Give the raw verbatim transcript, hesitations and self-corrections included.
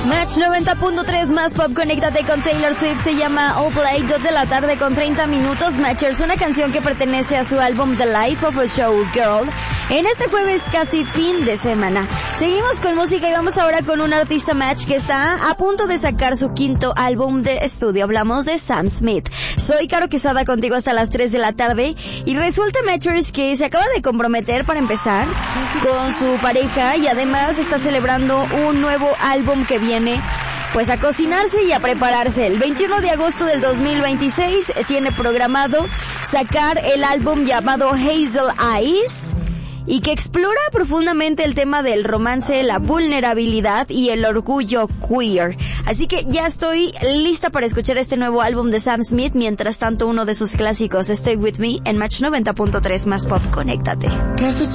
Match noventa punto tres más pop, conéctate con Taylor Swift, se llama All Play, dos de la tarde con treinta minutos. Matchers, una canción que pertenece a su álbum The Life of a Showgirl, en este jueves casi fin de semana. Seguimos con música y vamos ahora con un artista Match que está a punto de sacar su quinto álbum de estudio. Hablamos de Sam Smith. Soy Caro Quesada contigo hasta las tres de la tarde y resulta, Matchers, que se acaba de comprometer para empezar con su pareja y además está celebrando un nuevo álbum que viene pues a cocinarse y a prepararse. El veintiuno de agosto del dos mil veintiséis tiene programado sacar el álbum llamado Hazel Eyes y que explora profundamente el tema del romance, la vulnerabilidad y el orgullo queer. Así que ya estoy lista para escuchar este nuevo álbum de Sam Smith. Mientras tanto, uno de sus clásicos, Stay With Me, en Match noventa punto tres más pop, conéctate.